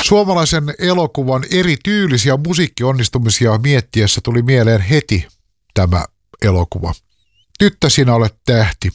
Suomalaisen elokuvan erityylisiä musiikkionnistumisia miettiessä tuli mieleen heti tämä elokuva. Tyttö, sinä olet tähti.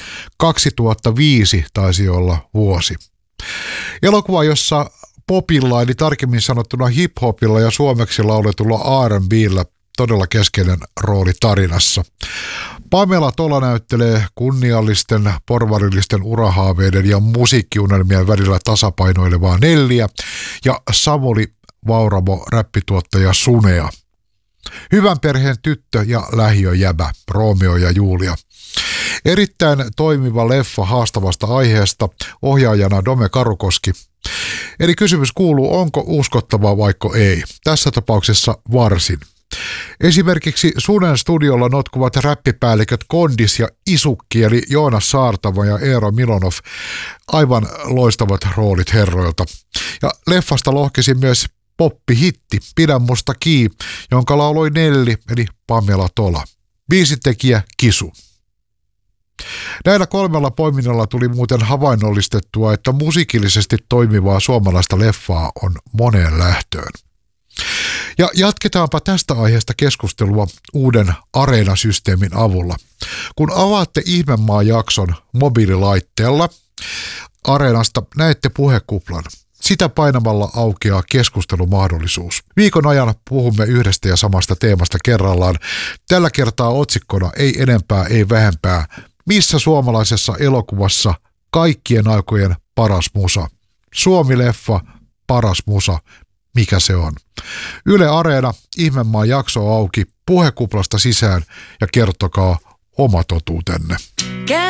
2005 taisi olla vuosi. Elokuva, jossa popilla, eli tarkemmin sanottuna hip-hopilla ja suomeksi lauletulla R&B:llä todella keskeinen rooli tarinassa. Pamela Tola näyttelee kunniallisten, porvarillisten urahaaveiden ja musiikkiunelmien välillä tasapainoilevaa Nelliä ja Samuli Vauramo räppituottaja Sunea. Hyvän perheen tyttö ja lähiöjäbä Romeo ja Julia. Erittäin toimiva leffa haastavasta aiheesta, ohjaajana Dome Karukoski. Eli kysymys kuuluu, onko uskottava vaiko ei? Tässä tapauksessa varsin. Esimerkiksi Sunen studiolla notkuvat räppipäälliköt Kondis ja Isukki, eli Joonas Saartava ja Eero Milonov, aivan loistavat roolit herroilta. Ja leffasta lohkesi myös poppihitti Pidä musta kii, jonka lauloi Nelli, eli Pamela Tola. Biisitekijä Kisu. Näillä 3 poiminnalla tuli muuten havainnollistettua, että musiikillisesti toimivaa suomalaista leffaa on moneen lähtöön. Ja jatketaanpa tästä aiheesta keskustelua uuden Areena-systeemin avulla. Kun avaatte Ihmemaa-jakson mobiililaitteella Areenasta, näette puhekuplan. Sitä painamalla aukeaa keskustelumahdollisuus. Viikon ajan puhumme yhdestä ja samasta teemasta kerrallaan. Tällä kertaa otsikkona ei enempää, ei vähempää. Missä suomalaisessa elokuvassa kaikkien aikojen paras musa? Suomi-leffa, paras musa. Mikä se on? Yle Areena, Ihmemaa jakso auki, puhekuplasta sisään ja kertokaa oma totuutenne.